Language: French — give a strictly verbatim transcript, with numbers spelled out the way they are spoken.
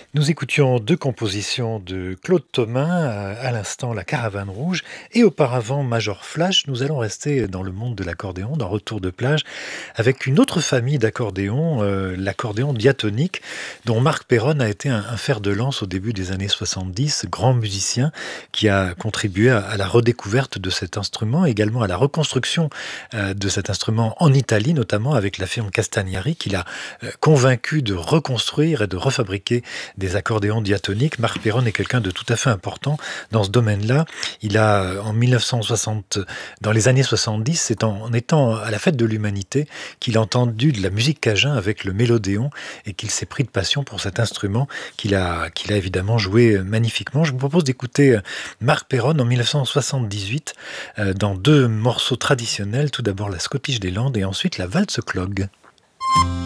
Nous écoutions deux compositions de Claude Thomin, à à l'instant La Caravane rouge et auparavant Major Flash. Nous allons rester dans le monde de l'accordéon, dans Retour de plage, avec une autre famille d'accordéons, heu, l'accordéon diatonique, dont Marc Perron a été un un fer de lance au début des années soixante-dix, grand musicien qui a contribué à à la redécouverte de cet instrument, également à la reconstruction, heu, de cet instrument en Italie, notamment avec la firme Castagnari qui l'a, heu, convaincu de reconstruire et de refabriquer des accordéons diatoniques. Marc Perron est quelqu'un de tout à fait important dans ce domaine-là. Il a, euh, en mille neuf cent soixante, dans les années soixante-dix, c'est en, en étant à la fête de l'humanité qu'il a entendu de la musique cajun avec le mélodéon et qu'il s'est pris de passion pour cet instrument qu'il a, qu'il a évidemment joué euh, magnifiquement. Je vous propose d'écouter euh, Marc Perron en mille neuf cent soixante-dix-huit euh, dans deux morceaux traditionnels. Tout d'abord la Scottish des Landes et ensuite la valse clog.